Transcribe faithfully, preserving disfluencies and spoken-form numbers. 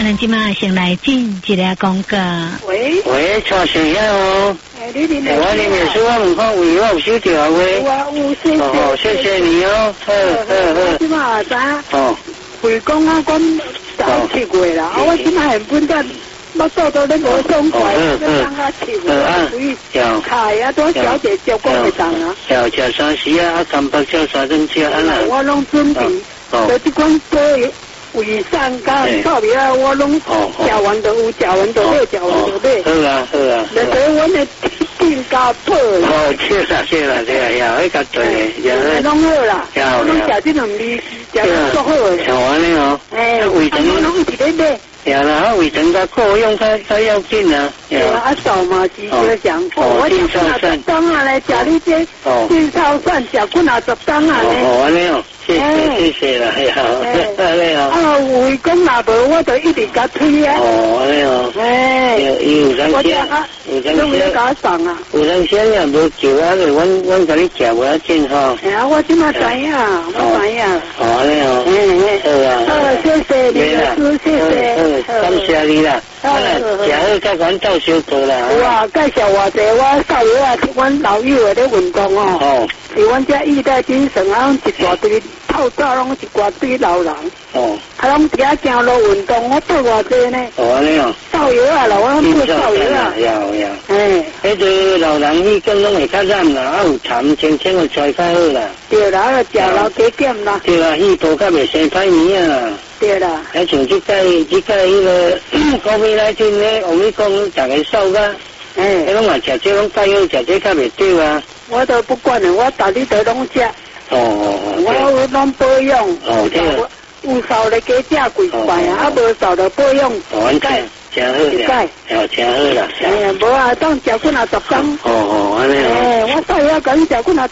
咱今嘛先来进一个广告。 喂喂，蔡先生哦。 哎，你你我你面说我唔看为我有收到啊喂。 我有谢谢。 哦，谢谢你哦。好好好。 我今嘛知。 哦。 回讲啊，讲十七月啦，啊，我今嘛很分得。我做到你无爽快，你当下笑啊，所以开啊多小姐照顾会当啊。 要吃三时啊，干白叫三顿吃啊啦。 我拢准备，就即款做卫生加臭味啊，我拢食完就有，食完就好，食完就买。 好啊好啊。 那对阮的店家破。 哦，谢啦谢啦，这个要迄个对， 拢好啦，我拢食这两味，食得足好诶。 像安尼哦。 哎，卫生我拢一直咧买。 呀啦，卫生甲够用，较较要紧啊。 对啊，啊扫嘛是说想，我食几啊十当啊来食你这进超饭，食几啊十当啊咧。 哦，安尼哦，谢谢谢谢啦，哎好，安尼哦。啊， 为讲若无，我就一直甲推啊。 哦，安尼哦。哎，有有当时，有当时， 都要甲送啊。 有当时也无叫啊，就阮阮甲你食无要紧吼。 哎呀，我即马知影，我知影。 哦，安尼哦。嗯嗯，好啊。好，谢谢你，老师，谢谢。感谢你啦，啊，食好再阮照小做啦。 有啊，介绍偌济，我少爷啊，阮老友诶咧运动哦。哦。是阮遮义大精神啊，一大堆透早拢一大堆老人。哦。啊，拢伫遐行路运动，我报偌济呢。哦，安尼哦。少爷啊，老我报少爷啊。 有有。哎，迄个老人去更拢会较染啦，啊有痰清清会吹较好啦。 对啦，啊食老加减啦。对啦，气泡较袂生歹面啊。对啦，还像即届即届迄个高米来听咧，我们讲大家瘦个，哎，迄拢嘛食这拢介好，食这较袂对啊。我都不管了，我逐日都拢食。哦哦哦。我拢保养。哦，对。有瘦的加食几块啊，啊无瘦的保养。哦，钙，真好啦。哦，真好啦。哎呀，无啊，当食几啊十缸。哦哦，安尼哦。哎，我少爷讲食几啊。